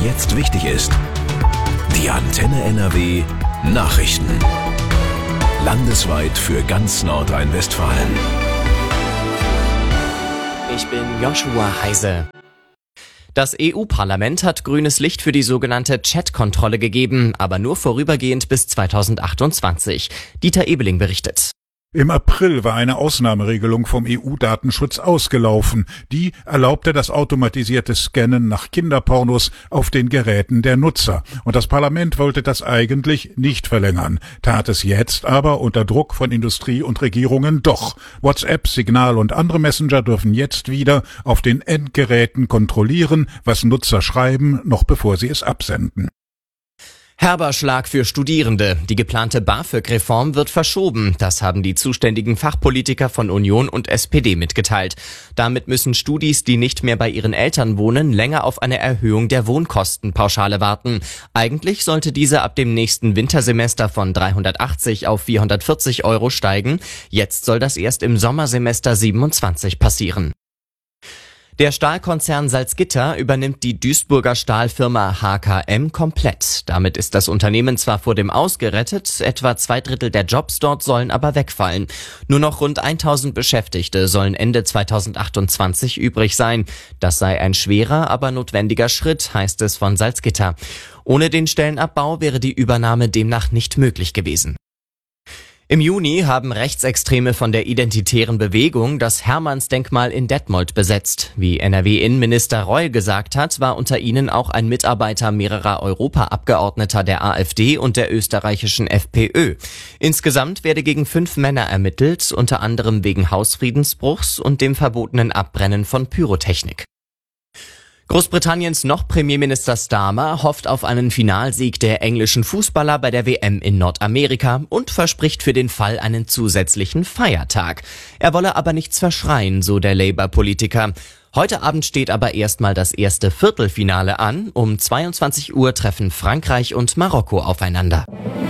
jetzt wichtig ist. Die Antenne NRW Nachrichten. Landesweit für ganz Nordrhein-Westfalen. Ich bin Joshua Heise. Das EU-Parlament hat grünes Licht für die sogenannte Chat-Kontrolle gegeben, aber nur vorübergehend bis 2028. Dieter Ebeling berichtet. Im April war eine Ausnahmeregelung vom EU-Datenschutz ausgelaufen. Die erlaubte das automatisierte Scannen nach Kinderpornos auf den Geräten der Nutzer. Und das Parlament wollte das eigentlich nicht verlängern, tat es jetzt aber unter Druck von Industrie und Regierungen doch. WhatsApp, Signal und andere Messenger dürfen jetzt wieder auf den Endgeräten kontrollieren, was Nutzer schreiben, noch bevor sie es absenden. Herber Schlag für Studierende. Die geplante BAföG-Reform wird verschoben. Das haben die zuständigen Fachpolitiker von Union und SPD mitgeteilt. Damit müssen Studis, die nicht mehr bei ihren Eltern wohnen, länger auf eine Erhöhung der Wohnkostenpauschale warten. Eigentlich sollte diese ab dem nächsten Wintersemester von 380 auf 440 € steigen. Jetzt soll das erst im Sommersemester 27 passieren. Der Stahlkonzern Salzgitter übernimmt die Duisburger Stahlfirma HKM komplett. Damit ist das Unternehmen zwar vor dem Aus gerettet, etwa 2/3 der Jobs dort sollen aber wegfallen. Nur noch rund 1000 Beschäftigte sollen Ende 2028 übrig sein. Das sei ein schwerer, aber notwendiger Schritt, heißt es von Salzgitter. Ohne den Stellenabbau wäre die Übernahme demnach nicht möglich gewesen. Im Juni haben Rechtsextreme von der Identitären Bewegung das Hermannsdenkmal in Detmold besetzt. Wie NRW-Innenminister Reul gesagt hat, war unter ihnen auch ein Mitarbeiter mehrerer Europaabgeordneter der AfD und der österreichischen FPÖ. Insgesamt werde gegen 5 Männer ermittelt, unter anderem wegen Hausfriedensbruchs und dem verbotenen Abbrennen von Pyrotechnik. Großbritanniens noch Premierminister Starmer hofft auf einen Finalsieg der englischen Fußballer bei der WM in Nordamerika und verspricht für den Fall einen zusätzlichen Feiertag. Er wolle aber nichts verschreien, so der Labour-Politiker. Heute Abend steht aber erstmal das erste Viertelfinale an. Um 22 Uhr treffen Frankreich und Marokko aufeinander.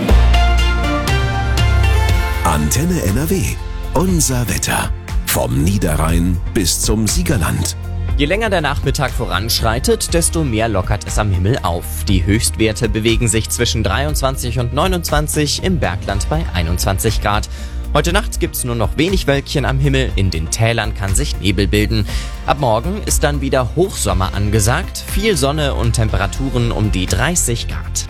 Antenne NRW. Unser Wetter. Vom Niederrhein bis zum Siegerland. Je länger der Nachmittag voranschreitet, desto mehr lockert es am Himmel auf. Die Höchstwerte bewegen sich zwischen 23 und 29, im Bergland bei 21 Grad. Heute Nacht gibt's nur noch wenig Wölkchen am Himmel, in den Tälern kann sich Nebel bilden. Ab morgen ist dann wieder Hochsommer angesagt, viel Sonne und Temperaturen um die 30 Grad.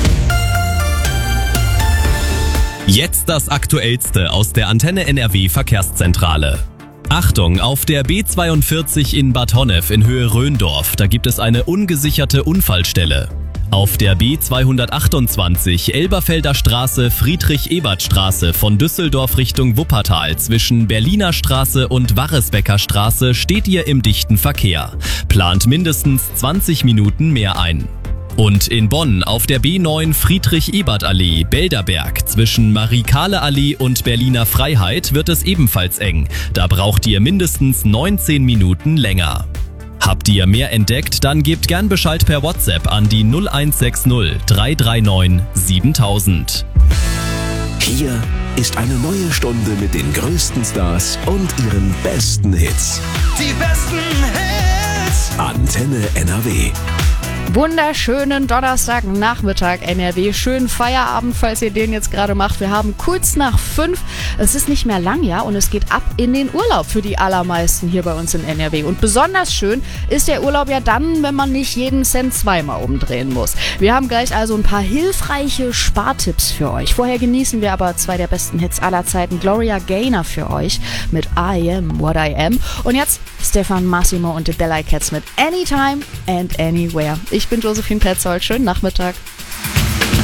Jetzt das Aktuellste aus der Antenne NRW Verkehrszentrale. Achtung, auf der B42 in Bad Honnef in Höhe Röndorf, da gibt es eine ungesicherte Unfallstelle. Auf der B228 Elberfelder Straße, Friedrich-Ebert-Straße von Düsseldorf Richtung Wuppertal zwischen Berliner Straße und Warresbecker Straße steht ihr im dichten Verkehr. Plant mindestens 20 Minuten mehr ein. Und in Bonn auf der B9 Friedrich-Ebert-Allee, Belderberg, zwischen Marie-Kahle-Allee und Berliner Freiheit wird es ebenfalls eng. Da braucht ihr mindestens 19 Minuten länger. Habt ihr mehr entdeckt, dann gebt gern Bescheid per WhatsApp an die 0160 339 7000. Hier ist eine neue Stunde mit den größten Stars und ihren besten Hits. Die besten Hits! Antenne NRW. Wunderschönen Donnerstagnachmittag NRW. Schönen Feierabend, falls ihr den jetzt gerade macht. Wir haben kurz nach 5. Es ist nicht mehr lang, ja, und es geht ab in den Urlaub für die allermeisten hier bei uns in NRW. Und besonders schön ist der Urlaub ja dann, wenn man nicht jeden Cent zweimal umdrehen muss. Wir haben gleich also ein paar hilfreiche Spartipps für euch. Vorher genießen wir aber 2 der besten Hits aller Zeiten. Gloria Gaynor für euch mit I Am What I Am. Und jetzt Stefan Massimo und The Deli Cats mit Anytime and Anywhere. Ich bin Josephine Petzold. Schönen Nachmittag.